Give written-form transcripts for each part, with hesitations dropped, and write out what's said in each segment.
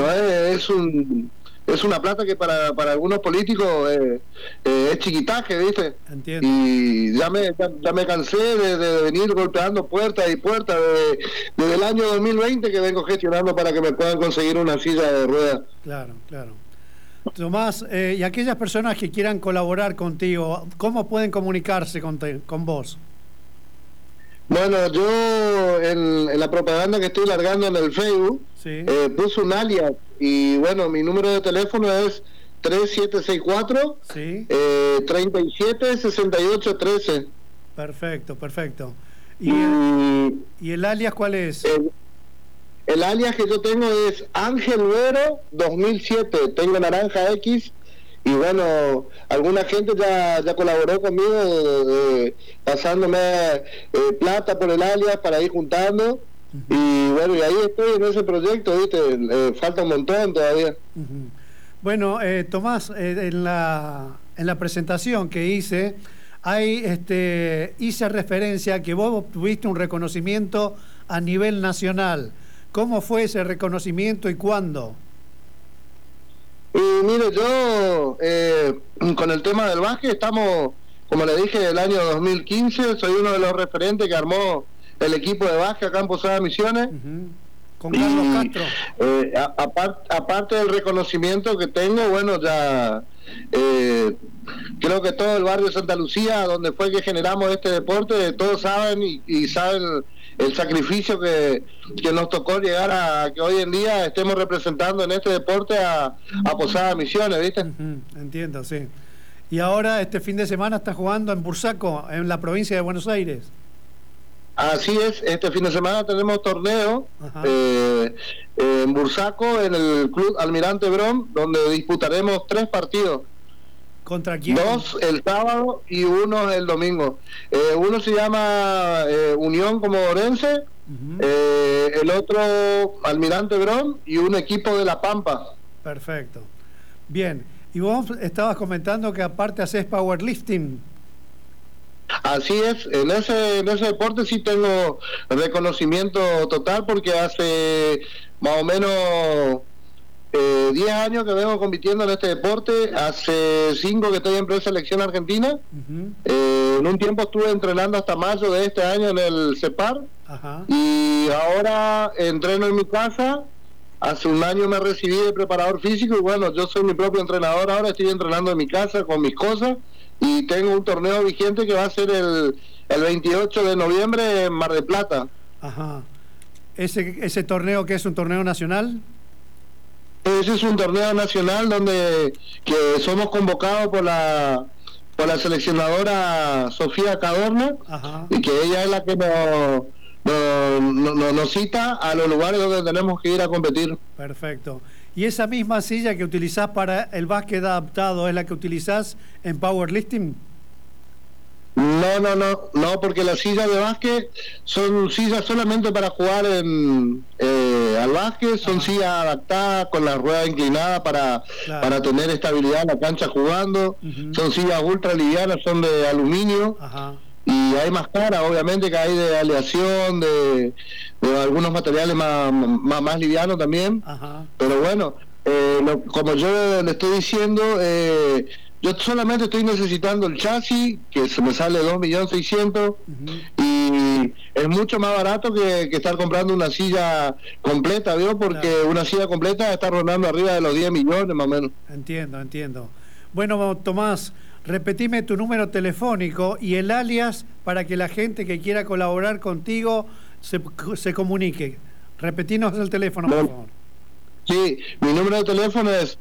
no es una plata que para algunos políticos es chiquitaje, ¿viste? Entiendo. Y ya me cansé de venir golpeando puertas y puertas desde el año 2020 que vengo gestionando para que me puedan conseguir una silla de ruedas. Claro. Tomás, y aquellas personas que quieran colaborar contigo, ¿cómo pueden comunicarse con vos? Bueno, yo en la propaganda que estoy largando en el Facebook, Sí. puse un alias y bueno, mi número de teléfono es 3764 Sí. 376813. Perfecto. Y ¿Y el alias cuál es? el alias que yo tengo es Ángel Vero 2007, tengo naranja X. Y bueno, alguna gente ya colaboró conmigo pasándome plata por el alias para ir juntando. Y bueno, y ahí estoy en ese proyecto, ¿viste? Falta un montón todavía. Bueno, Tomás, en la presentación que hice, hice referencia a que vos tuviste un reconocimiento a nivel nacional. ¿Cómo fue ese reconocimiento y cuándo? Y mire, yo con el tema del básquet estamos, como le dije, el año 2015, soy uno de los referentes que armó el equipo de básquet acá en Posadas Misiones. Con Carlos Castro. Aparte del reconocimiento que tengo, bueno, ya creo que todo el barrio de Santa Lucía, donde fue que generamos este deporte, todos saben y saben el sacrificio que nos tocó llegar a que hoy en día estemos representando en este deporte a Posadas Misiones, ¿viste? Entiendo, sí. Y ahora este fin de semana está jugando en Bursaco, en la provincia de Buenos Aires. Así es, este fin de semana tenemos torneo en Bursaco, en el Club Almirante Brown, donde disputaremos 3 partidos. ¿Contra quién? 2 el sábado y 1 el domingo. Uno se llama Unión Comodorense, el otro Almirante Brown y un equipo de La Pampa. Perfecto. Bien, y vos estabas comentando que aparte haces powerlifting. Así es, en ese deporte sí tengo reconocimiento total porque hace más o menos 10 años que vengo compitiendo en este deporte, hace 5 que estoy en preselección argentina. En un tiempo estuve entrenando hasta mayo de este año en el CEPAR. Y ahora entreno en mi casa. Hace un año me recibí de preparador físico y bueno, yo soy mi propio entrenador, ahora estoy entrenando en mi casa con mis cosas y tengo un torneo vigente que va a ser el 28 de noviembre en Mar del Plata. ¿Ese torneo que es un torneo nacional? Ese es un torneo nacional donde que somos convocados por la seleccionadora Sofía Cadorna y que ella es la que nos cita a los lugares donde tenemos que ir a competir. Perfecto. ¿Y esa misma silla que utilizás para el básquet adaptado es la que utilizás en powerlifting? No, porque las sillas de básquet son sillas solamente para jugar al básquet, son sillas adaptadas con la rueda inclinada para tener estabilidad en la cancha jugando, son sillas ultra livianas, son de aluminio. Y hay más caras, obviamente, que hay de aleación, de algunos materiales más livianos también. Pero bueno, como yo le estoy diciendo, yo solamente estoy necesitando el chasis, que se me sale 2.600.000, y es mucho más barato que estar comprando una silla completa, ¿vio? Porque una silla completa está rondando arriba de los 10 millones, más o menos. Entiendo. Bueno, Tomás, repetime tu número telefónico y el alias para que la gente que quiera colaborar contigo se comunique. Repetinos el teléfono, por favor. Sí, mi número de teléfono es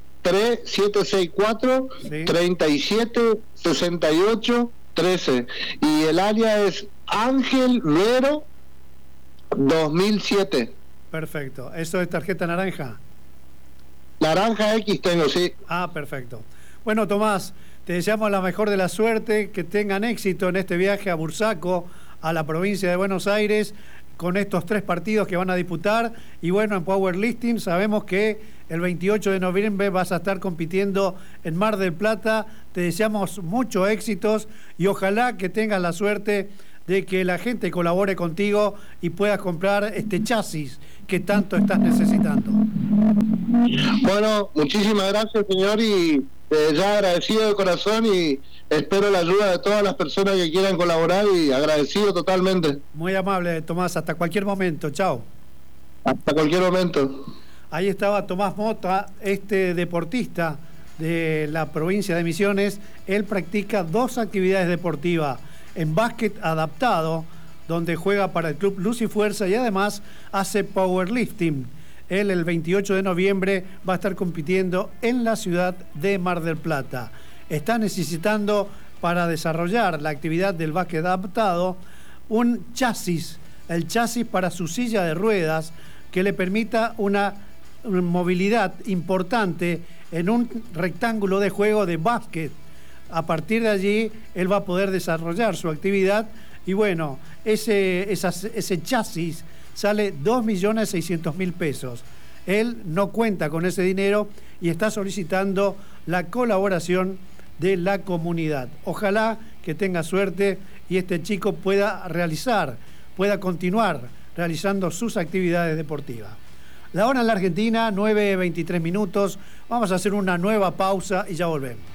3764-376813 y el área es Ángel Vero 2007. Perfecto. ¿Eso es tarjeta naranja? Naranja X tengo, sí. Perfecto. Bueno, Tomás, te deseamos la mejor de la suerte, que tengan éxito en este viaje a Bursaco, a la provincia de Buenos Aires, con estos 3 partidos que van a disputar. Y bueno, en powerlifting sabemos que el 28 de noviembre vas a estar compitiendo en Mar del Plata. Te deseamos muchos éxitos y ojalá que tengas la suerte de que la gente colabore contigo y puedas comprar este chasis que tanto estás necesitando. Bueno, muchísimas gracias, señor, y ya agradecido de corazón y espero la ayuda de todas las personas que quieran colaborar y agradecido totalmente. Muy amable, Tomás, hasta cualquier momento, chao. Hasta cualquier momento. Ahí estaba Tomás Mota, este deportista de la provincia de Misiones. Él practica 2 actividades deportivas, en básquet adaptado, donde juega para el club Luz y Fuerza, y además hace powerlifting. Él el 28 de noviembre va a estar compitiendo en la ciudad de Mar del Plata. Está necesitando, para desarrollar la actividad del básquet adaptado, un chasis, el chasis para su silla de ruedas, que le permita una movilidad importante en un rectángulo de juego de básquet. A partir de allí, él va a poder desarrollar su actividad y bueno, ese chasis sale 2.600.000 pesos. Él no cuenta con ese dinero y está solicitando la colaboración de la comunidad. Ojalá que tenga suerte y este chico pueda continuar realizando sus actividades deportivas. La hora en la Argentina, 9:23 minutos. Vamos a hacer una nueva pausa y ya volvemos.